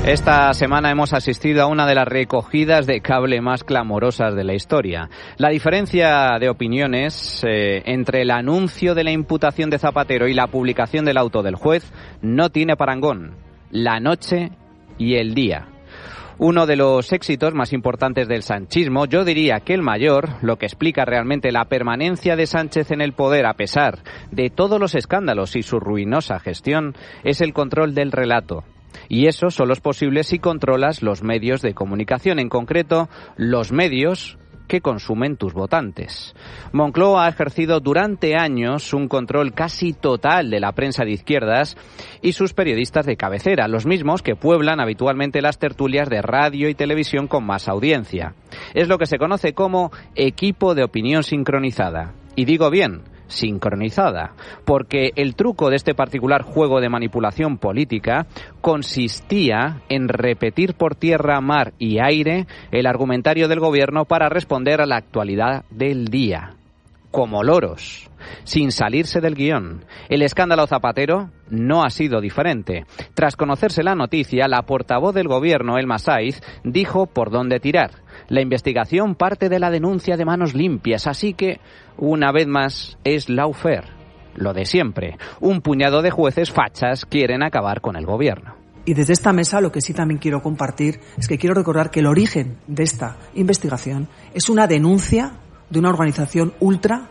Esta semana hemos asistido a una de las recogidas de cable más clamorosas de la historia. La diferencia de opiniones entre el anuncio de la imputación de Zapatero y la publicación del auto del juez no tiene parangón. La noche y el día. Uno de los éxitos más importantes del sanchismo, yo diría que el mayor, lo que explica realmente la permanencia de Sánchez en el poder a pesar de todos los escándalos y su ruinosa gestión, es el control del relato. Y eso solo es posible si controlas los medios de comunicación, en concreto los medios que consumen tus votantes. Moncloa ha ejercido durante años un control casi total de la prensa de izquierdas y sus periodistas de cabecera, los mismos que pueblan habitualmente las tertulias de radio y televisión con más audiencia. Es lo que se conoce como equipo de opinión sincronizada. Y digo bien, sincronizada, porque el truco de este particular juego de manipulación política consistía en repetir por tierra, mar y aire el argumentario del gobierno para responder a la actualidad del día, como loros, sin salirse del guión. El escándalo Zapatero no ha sido diferente. Tras conocerse la noticia, la portavoz del gobierno, Elma Saiz, dijo por dónde tirar. La investigación parte de la denuncia de manos limpias, así que, una vez más, es lawfare. Lo de siempre. Un puñado de jueces fachas quieren acabar con el gobierno. Y desde esta mesa lo que sí también quiero compartir es que quiero recordar que el origen de esta investigación es una denuncia de una organización ultra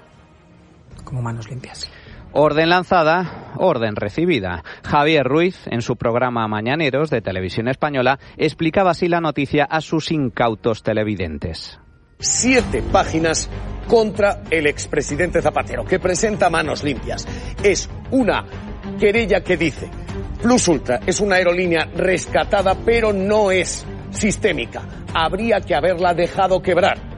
como Manos Limpias. Orden lanzada, orden recibida. Javier Ruiz, en su programa Mañaneros de Televisión Española, explicaba así la noticia a sus incautos televidentes. 7 páginas contra el expresidente Zapatero, que presenta Manos Limpias. Es una querella que dice: Plus Ultra es una aerolínea rescatada, pero no es sistémica. Habría que haberla dejado quebrar.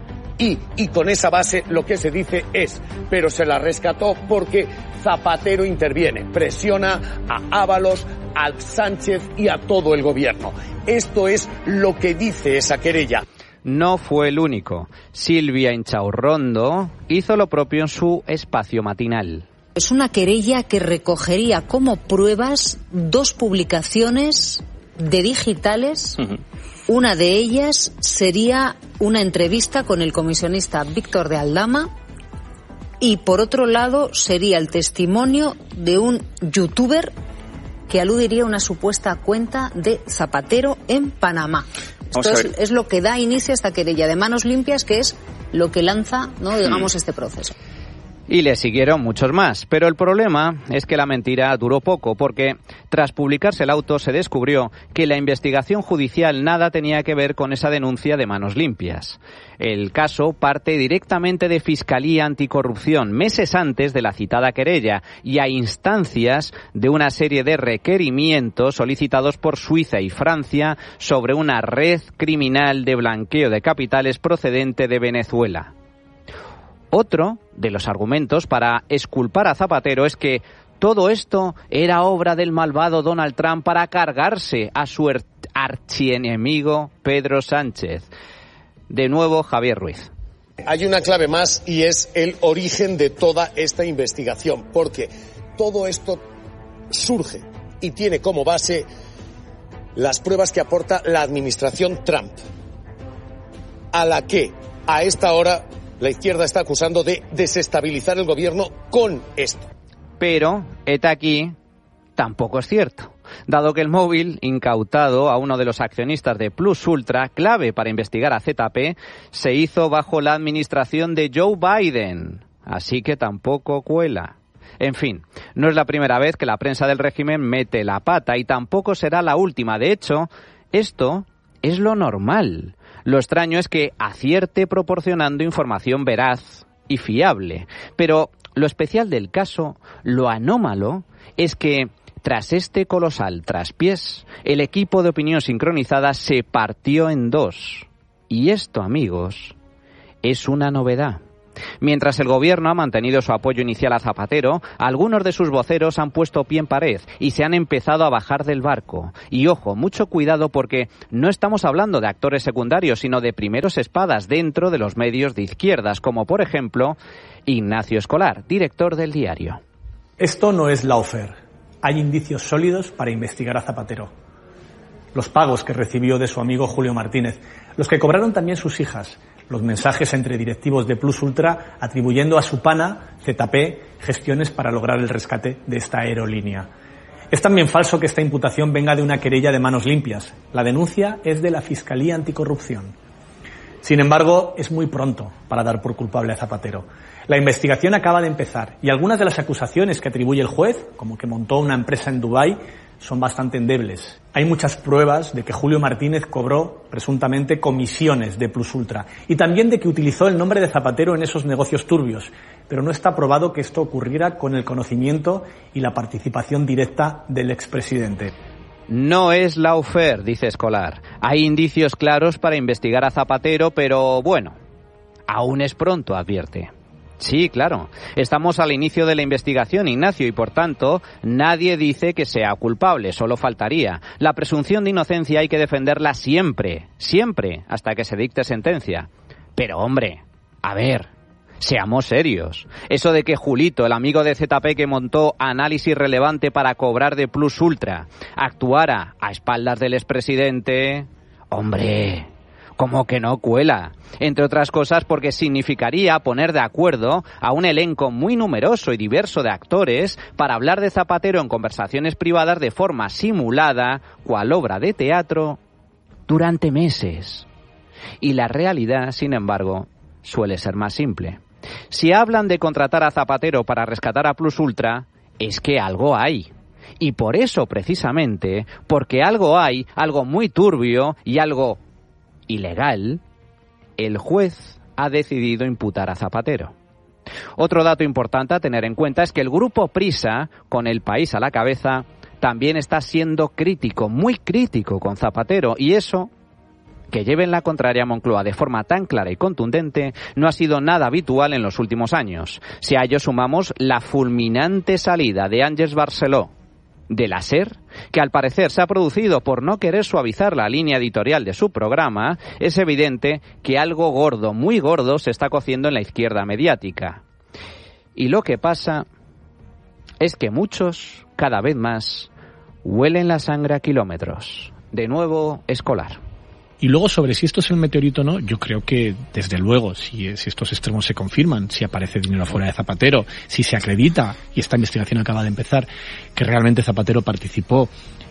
Y con esa base lo que se dice es, pero se la rescató porque Zapatero interviene, presiona a Ábalos, a Sánchez y a todo el gobierno. Esto es lo que dice esa querella. No fue el único. Silvia Inchaurrondo hizo lo propio en su espacio matinal. Es una querella que recogería como pruebas 2 publicaciones de digitales. Una de ellas sería una entrevista con el comisionista Víctor de Aldama y por otro lado sería el testimonio de un youtuber que aludiría a una supuesta cuenta de Zapatero en Panamá. Esto es lo que da inicio a esta querella de Manos Limpias, que es lo que lanza, digamos, este proceso. Y le siguieron muchos más, pero el problema es que la mentira duró poco, porque tras publicarse el auto se descubrió que la investigación judicial nada tenía que ver con esa denuncia de Manos Limpias. El caso parte directamente de Fiscalía Anticorrupción, meses antes de la citada querella, y a instancias de una serie de requerimientos solicitados por Suiza y Francia sobre una red criminal de blanqueo de capitales procedente de Venezuela. Otro de los argumentos para exculpar a Zapatero es que todo esto era obra del malvado Donald Trump para cargarse a su archienemigo Pedro Sánchez. De nuevo, Javier Ruiz. Hay una clave más y es el origen de toda esta investigación, porque todo esto surge y tiene como base las pruebas que aporta la administración Trump, a la que a esta hora la izquierda está acusando de desestabilizar el gobierno con esto. Pero, heta aquí, tampoco es cierto, dado que el móvil incautado a uno de los accionistas de Plus Ultra, clave para investigar a ZP, se hizo bajo la administración de Joe Biden. Así que tampoco cuela. En fin, no es la primera vez que la prensa del régimen mete la pata y tampoco será la última. De hecho, esto es lo normal. Lo extraño es que acierte proporcionando información veraz y fiable. Pero lo especial del caso, lo anómalo, es que tras este colosal traspiés, el equipo de opinión sincronizada se partió en 2. Y esto, amigos, es una novedad. Mientras el gobierno ha mantenido su apoyo inicial a Zapatero, algunos de sus voceros han puesto pie en pared y se han empezado a bajar del barco. Y ojo, mucho cuidado porque no estamos hablando de actores secundarios, sino de primeros espadas dentro de los medios de izquierdas, como por ejemplo Ignacio Escolar, director del Diario. Esto no es lawfare. Hay indicios sólidos para investigar a Zapatero. los pagos que recibió de su amigo Julio Martínez, los que cobraron también sus hijas, los mensajes entre directivos de Plus Ultra atribuyendo a su pana, ZP, gestiones para lograr el rescate de esta aerolínea. Es también falso que esta imputación venga de una querella de manos limpias. La denuncia es de la Fiscalía Anticorrupción. Sin embargo, es muy pronto para dar por culpable a Zapatero. La investigación acaba de empezar y algunas de las acusaciones que atribuye el juez, como que montó una empresa en Dubái, son bastante endebles. Hay muchas pruebas de que Julio Martínez cobró, presuntamente, comisiones de Plus Ultra y también de que utilizó el nombre de Zapatero en esos negocios turbios, pero no está probado que esto ocurriera con el conocimiento y la participación directa del expresidente. No es lawfare, dice Escolar. Hay indicios claros para investigar a Zapatero, pero bueno, aún es pronto, advierte. Sí, claro. Estamos al inicio de la investigación, Ignacio, y por tanto, nadie dice que sea culpable, solo faltaría. La presunción de inocencia hay que defenderla siempre, siempre, hasta que se dicte sentencia. Pero, hombre, a ver, seamos serios. Eso de que Julito, el amigo de ZP que montó Análisis Relevante para cobrar de Plus Ultra, actuara a espaldas del expresidente, hombre, como que no cuela. Entre otras cosas porque significaría poner de acuerdo a un elenco muy numeroso y diverso de actores para hablar de Zapatero en conversaciones privadas de forma simulada, cual obra de teatro, durante meses. Y la realidad, sin embargo, suele ser más simple. Si hablan de contratar a Zapatero para rescatar a Plus Ultra, es que algo hay. Y por eso, precisamente, porque algo hay, algo muy turbio y algo ilegal, el juez ha decidido imputar a Zapatero. Otro dato importante a tener en cuenta es que el grupo Prisa, con El País a la cabeza, también está siendo crítico, muy crítico con Zapatero, y eso, que lleven la contraria a Moncloa de forma tan clara y contundente, no ha sido nada habitual en los últimos años. Si a ello sumamos la fulminante salida de Àngels Barceló de la SER, que al parecer se ha producido por no querer suavizar la línea editorial de su programa, es evidente que algo gordo, muy gordo, se está cociendo en la izquierda mediática. Y lo que pasa es que muchos, cada vez más, huelen la sangre a kilómetros. De nuevo, Escolar. Y luego, sobre si esto es el meteorito o no, yo creo que, desde luego, si estos extremos se confirman, si aparece dinero fuera de Zapatero, si se acredita, y esta investigación acaba de empezar, que realmente Zapatero participó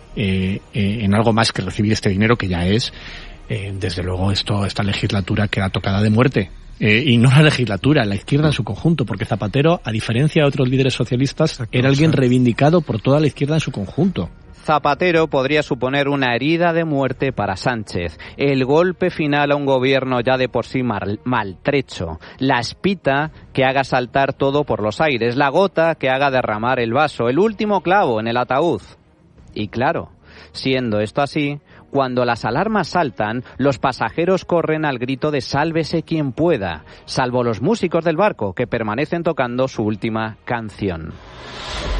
en algo más que recibir este dinero, que ya es, desde luego, esta legislatura queda tocada de muerte. Y no la legislatura, la izquierda en su conjunto, porque Zapatero, a diferencia de otros líderes socialistas, era alguien reivindicado por toda la izquierda en su conjunto. Zapatero podría suponer una herida de muerte para Sánchez, el golpe final a un gobierno ya de por sí maltrecho, la espita que haga saltar todo por los aires, la gota que haga derramar el vaso, el último clavo en el ataúd. Y claro, siendo esto así, cuando las alarmas saltan, los pasajeros corren al grito de sálvese quien pueda, salvo los músicos del barco que permanecen tocando su última canción.